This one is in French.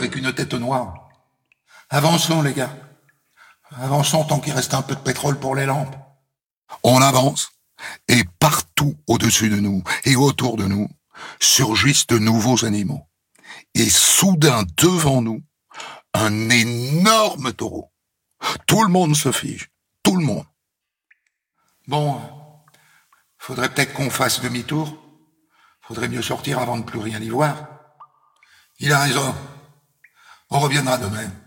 avec une tête noire. Avançons, les gars. Avançons tant qu'il reste un peu de pétrole pour les lampes. On avance, et partout au-dessus de nous et autour de nous surgissent de nouveaux animaux. Et soudain, devant nous, un énorme taureau. Tout le monde se fige. Tout le monde. Bon, faudrait peut-être qu'on fasse demi-tour. Faudrait mieux sortir avant de plus rien y voir. Il a raison. On reviendra demain.